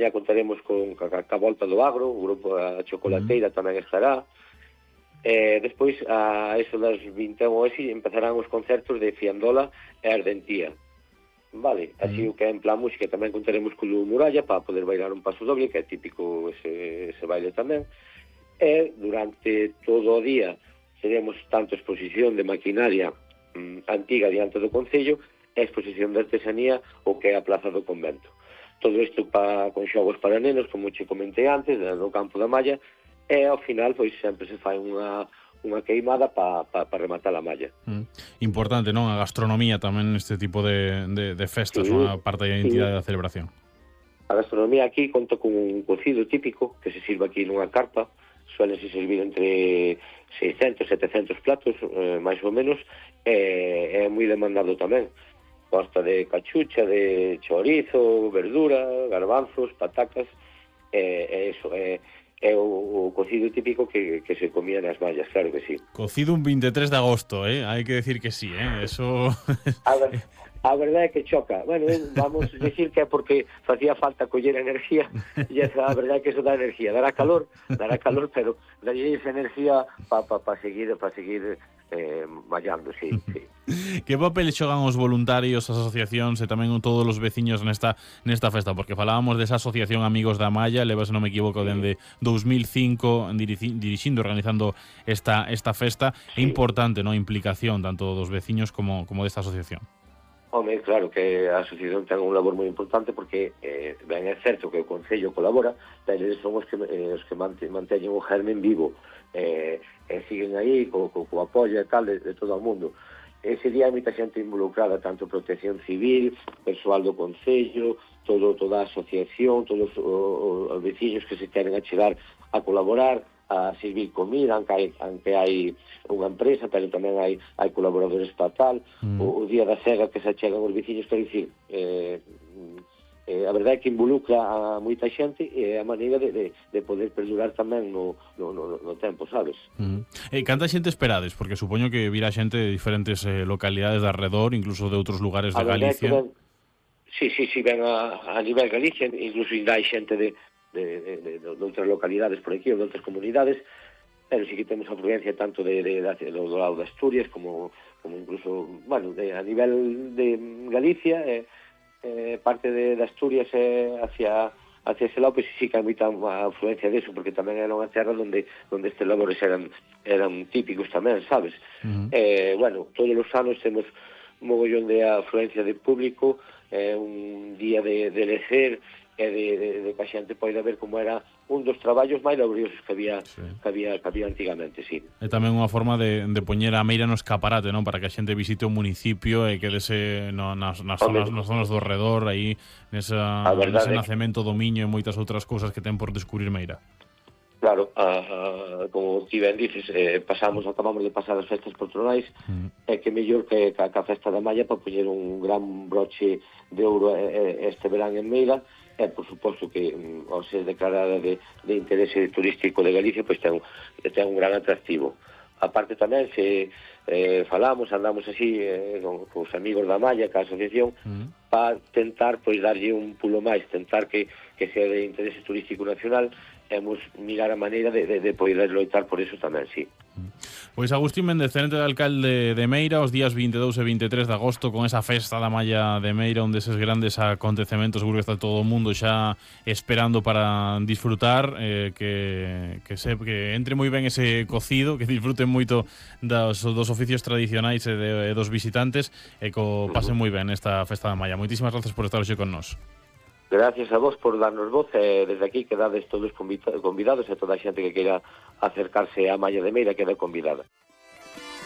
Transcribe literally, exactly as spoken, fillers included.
mañá contaremos con ca, ca volta do agro, o grupo a Chocolateira tamén estará. Eh, despois, a eso das vinte e unha horas, empezarán os concertos de Fiandola e Ardentía. Vale, así o que é en plan música tamén contaremos con o Muralla para poder bailar un paso doble, que é típico ese, ese baile tamén. E durante todo o día teremos tanto exposición de maquinaria mm, antiga diante do Concello e exposición de artesanía o que é a Plaza do Convento. Todo isto pa, con xogos para nenos, como che comentei antes, no campo da Malla, e ao final pois sempre se fai unha unha queimada para pa, pa rematar a malla. Mm. Importante, non? A gastronomía tamén neste tipo de, de, de festas, Sí, unha parte da identidade sí. da celebración. A gastronomía aquí conta con un cocido típico que se sirve aquí nunha carpa, suele se servir entre seiscentos, setecentos platos, eh, máis ou menos, e é moi demandado tamén. Consta de cachucha, de chorizo, verdura, garbanzos, patacas, e, e eso, é... é o, o cocido típico que, que se comía nas mallas, claro que sí. Cocido un vinte e tres de agosto, eh? Hai que decir que sí, eh? Eso... A, ver, a verdade é que choca. Bueno, vamos a decir que é porque facía falta coller enerxía e esa, a verdade é que eso dá enerxía. Dará calor, dará calor, pero dalle esa enerxía para pa, pa seguir, pa seguir eh, mallando, sí, sí. Que papel xogan os voluntarios, as asociacións e tamén todos os veciños nesta nesta festa? Porque falábamos desa asociación Amigos da Malla, leva, se non me equivoco, dende dous mil cinco dirixindo, organizando esta esta festa. É importante, non, a implicación tanto dos veciños como como desta asociación. Home, claro que a asociación ten un labor moi importante porque eh, ben é certo que o Concello colabora, pero eles son os que, eh, os que manteñen o germen vivo, eh, e siguen aí co, co, co apoio e tal de, de todo o mundo. Ese día hai moita xente involucrada, tanto Protección Civil, persoal do Concello, todo, toda a asociación, todos os, os veciños que se queren achegar a colaborar, a servir comida, aunque hai, aunque hai unha empresa, pero tamén hai, hai colaboradores para tal. Mm. O, o día da cega que se achegan os veciños, para dicir, eh, eh, a verdade é que involucra a moita xente e a maneira de, de, de poder perdurar tamén no, no, no, no tempo, sabes? Mm. E eh, canta xente esperades? Porque supoño que virá xente de diferentes eh, localidades de arredor, incluso de outros lugares de Galicia. Ben, sí, sí, sí, ven a, a nivel Galicia, incluso ainda hai xente de De, de, de, de outras localidades por aquí ou de outras comunidades, pero sí que temos afluencia tanto de, de, de, de, do lado de Asturias como, como incluso, bueno, de, a nivel de Galicia, eh, eh, parte de, de Asturias eh, hacia hacia ese lado, pois pues, sí que hai moita afluencia deso, porque tamén era unha terra onde, onde estes labores eran, eran típicos tamén, sabes? Uh-huh. Eh, bueno, todos os anos temos un mogollón de afluencia de público, eh, un día de, de lecer, e de, de, de que a xente poida ver como era un dos traballos máis laboriosos que había, sí. que había que había antigamente, sí. É tamén unha forma de, de poñer a meira no escaparate, non? Para que a xente visite o municipio e quedese no, nas, nas, zonas, nas zonas do redor, aí nesa, nese nacemento do Miño e moitas outras cousas que ten por descubrir Meira. Claro, a, a, como ti ben dices, eh, pasamos, acabamos de pasar as festas patronais, mm. é que mellor que, que a festa da Malla para poñer un gran broche de ouro este verán en Meira, e por suposto que ao ser declarada de, de interese turístico de Galicia, pois ten, ten un gran atractivo. A parte tamén, se eh, falamos, andamos así eh, con, con os amigos da Malla, que a asociación, mm. para tentar pois darlle un pulo máis, tentar que, que sea de interese turístico nacional, e mirar a maneira de, de, de poder loitar por eso tamén, sí. Pois Agustín Méndez, tenente de alcalde de Meira, os días vinte e dous e vinte e tres de agosto, con esa festa da Malla de Meira, onde eses grandes acontecementos, seguro que está todo o mundo xa esperando para disfrutar, eh, que, que, se, que entre moi ben ese cocido, que disfruten moito dos, dos oficios tradicionais e, de, e dos visitantes, e co pasen moi ben esta festa da Malla. Moitísimas gracias por estar hoxe con nós. Gracias a vos por darnos voz, e desde aquí quedades todos convidados e toda a xente que queira acercarse á Malla de Meira queda convidada.